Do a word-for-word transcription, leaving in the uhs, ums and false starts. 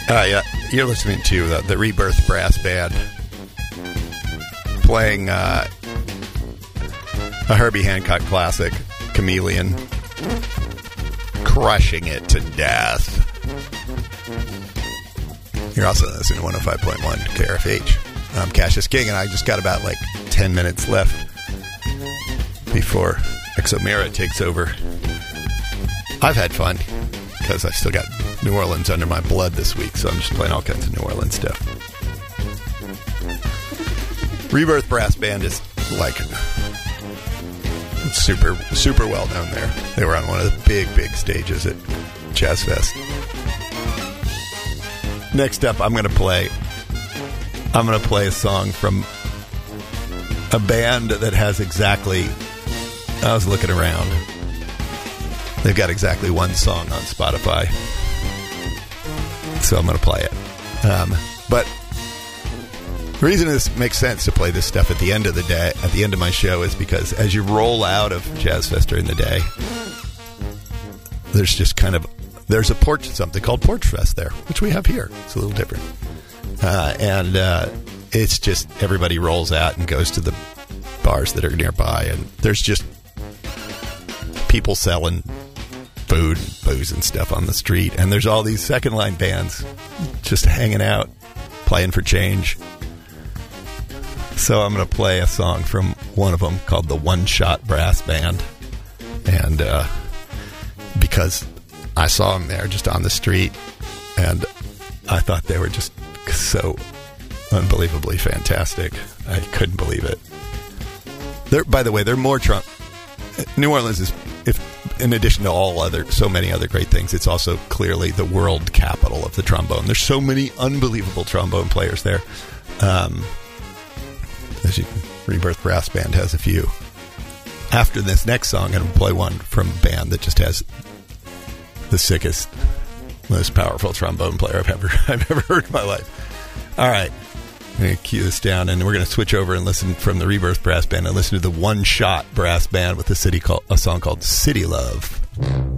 Uh, yeah, you're listening to the, the Rebirth Brass Band playing uh, a Herbie Hancock classic, Chameleon, crushing it to death. You're also listening to one oh five point one K R F H. I'm Cassius King, and I just got about like ten minutes left before Exomera takes over. I've had fun because I've still got New Orleans under my blood this week, so I'm just playing all kinds of New Orleans stuff. Rebirth Brass Band is like super, super well known there. They were on one of the big, big stages at Jazz Fest. Next up, I'm going to play. I'm going to play a song from a band that has exactly. I was looking around. They've got exactly one song on Spotify. So I'm going to play it. Um, but the reason this makes sense to play this stuff at the end of the day, at the end of my show, is because as you roll out of Jazz Fest during the day, there's just kind of, there's a porch, something called Porch Fest there, which we have here. It's a little different. Uh, and uh, it's just, everybody rolls out and goes to the bars that are nearby, and there's just people selling food and booze and stuff on the street, and there's all these second line bands just hanging out, playing for change. So I'm going to play a song from one of them called the One Shot Brass Band, and uh, because I saw them there just on the street, and I thought they were just so unbelievably fantastic. I couldn't believe it. They're, by the way, they're more Trump. New Orleans is, if in addition to all other, so many other great things, it's also clearly the world capital of the trombone. There's so many unbelievable trombone players there. Um, as you, Rebirth Brass Band has a few. After this next song, I'm going to play one from a band that just has the sickest, most powerful trombone player I've ever I've ever heard in my life. All right. I'm going to cue this down, and we're going to switch over and listen from the Rebirth Brass Band and listen to the One Shot Brass Band with a city called a song called City Love.